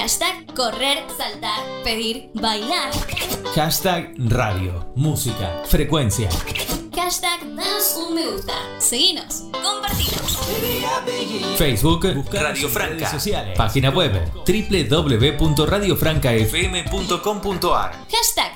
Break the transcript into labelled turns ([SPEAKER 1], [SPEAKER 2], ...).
[SPEAKER 1] Hashtag correr, saltar, pedir, bailar.
[SPEAKER 2] Hashtag radio, música, frecuencia.
[SPEAKER 1] Hashtag danos un me gusta. Seguinos, compartinos.
[SPEAKER 2] Facebook, Radio Franca. Sociales. Página web, www.radiofrancafm.com.ar.
[SPEAKER 1] Hashtag